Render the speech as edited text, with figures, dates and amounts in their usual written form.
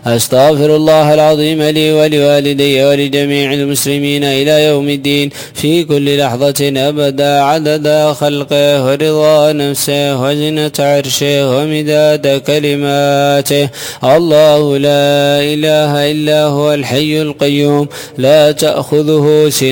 أستغفر الله العظيم لي ولوالدي ولجميع المسلمين إلى يوم الدين في كل لحظة أبدا عدد خلقه ورضا نفسه وزنة عرشه ومداد كلماته. الله لا إله إلا هو الحي القيوم لا تأخذه سنة